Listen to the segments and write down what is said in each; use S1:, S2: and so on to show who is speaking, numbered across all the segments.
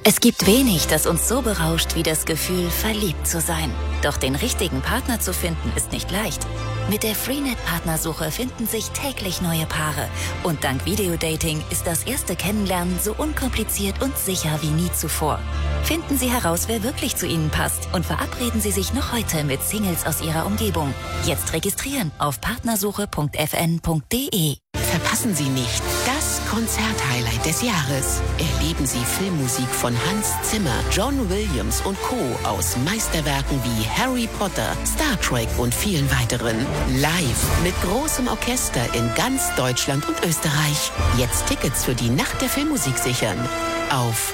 S1: Es gibt wenig, das uns so berauscht wie das Gefühl, verliebt zu sein. Doch den richtigen Partner zu finden, ist nicht leicht. Mit der Freenet-Partnersuche finden sich täglich neue Paare. Und dank Videodating ist das erste Kennenlernen so unkompliziert und sicher wie nie zuvor. Finden Sie heraus, wer wirklich zu Ihnen passt und verabreden Sie sich noch heute mit Singles aus Ihrer Umgebung. Jetzt registrieren auf partnersuche.fn.de.
S2: Verpassen Sie nicht das Konzerthighlight des Jahres. Erleben Sie Filmmusik von Hans Zimmer, John Williams und Co. aus Meisterwerken wie Harry Potter, Star Trek und vielen weiteren. Live mit großem Orchester in ganz Deutschland und Österreich. Jetzt Tickets für die Nacht der Filmmusik sichern auf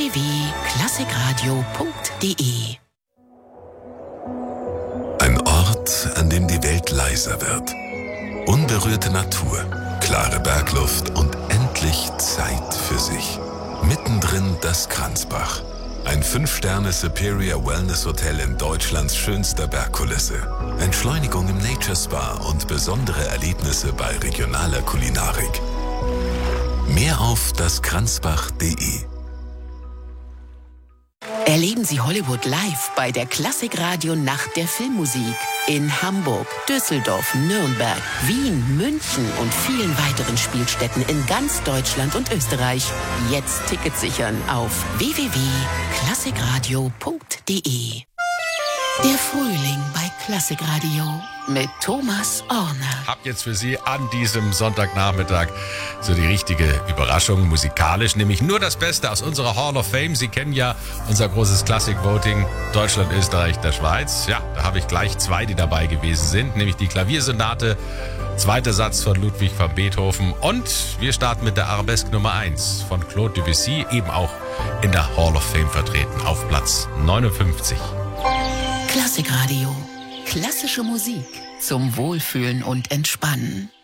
S2: www.klassikradio.de.
S3: Ein Ort, an dem die Welt leiser wird. Unberührte Natur, klare Bergluft und endlich Zeit für sich. Mittendrin das Kranzbach. Ein 5-Sterne Superior Wellness Hotel in Deutschlands schönster Bergkulisse. Entschleunigung im Nature Spa und besondere Erlebnisse bei regionaler Kulinarik. Mehr auf daskranzbach.de.
S2: Erleben Sie Hollywood live bei der Klassikradio Nacht der Filmmusik in Hamburg, Düsseldorf, Nürnberg, Wien, München und vielen weiteren Spielstätten in ganz Deutschland und Österreich. Jetzt Tickets sichern auf www.klassikradio.de. Der Frühling bei Klassikradio mit Thomas Orner.
S4: Hab jetzt für Sie an diesem Sonntagnachmittag so die richtige Überraschung musikalisch, nämlich nur das Beste aus unserer Hall of Fame. Sie kennen ja unser großes Classic-Voting Deutschland, Österreich, der Schweiz. Ja, da habe ich gleich 2, die dabei gewesen sind, nämlich die Klaviersonate, 2. Satz von Ludwig van Beethoven und wir starten mit der Arabesque Nummer 1 von Claude Debussy, eben auch in der Hall of Fame vertreten, auf Platz 59.
S2: Klassikradio. Klassische Musik zum Wohlfühlen und Entspannen.